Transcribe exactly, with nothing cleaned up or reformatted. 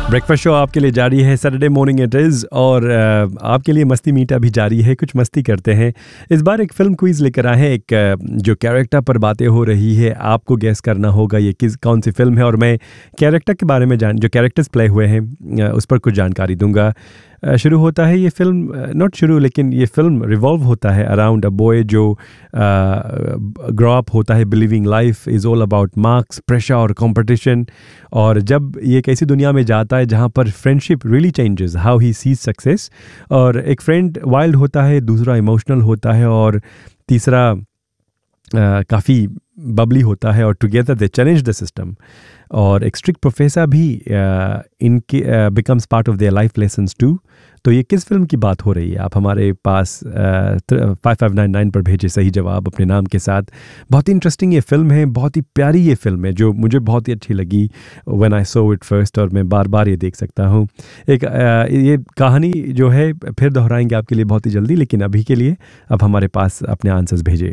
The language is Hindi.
ब्रेकफास्ट शो आपके लिए जारी है, सैटरडे मॉर्निंग इट इज़, और आपके लिए मस्ती मीठा भी जारी है। कुछ मस्ती करते हैं। इस बार एक फ़िल्म क्विज़ लेकर आए हैं। एक जो कैरेक्टर पर बातें हो रही है, आपको गेस करना होगा ये किस कौन सी फ़िल्म है, और मैं कैरेक्टर के बारे में जान जो कैरेक्टर्स प्ले हुए हैं उस पर कुछ जानकारी दूंगा। शुरू होता है ये फ़िल्म, नॉट शुरू लेकिन ये फ़िल्म रिवॉल्व होता है अराउंड अ बॉय जो ग्रो अप होता है believing life is all about marks, pressure और कंपटीशन। और जब ये एक ऐसी दुनिया में जाता है जहाँ पर friendship really changes how he sees success. और एक फ्रेंड वाइल्ड होता है, दूसरा इमोशनल होता है, और तीसरा Uh, काफ़ी बबली होता है, और together they challenge the system. और एक स्ट्रिक्ट प्रोफेसर भी uh, इनके becomes part of their life lessons to. तो ये किस फिल्म की बात हो रही है? आप हमारे पास फाइव फाइव नाइन नाइन पर भेजे सही जवाब अपने नाम के साथ। बहुत ही इंटरेस्टिंग ये फिल्म है, बहुत ही प्यारी ये फिल्म है जो मुझे बहुत ही अच्छी लगी when I saw it first, और मैं बार बार ये देख सकता हूँ। एक uh, ये कहानी जो है फिर दोहराएंगे आपके लिए बहुत ही जल्दी, लेकिन अभी के लिए अब हमारे पास अपने आंसर्स भेजे।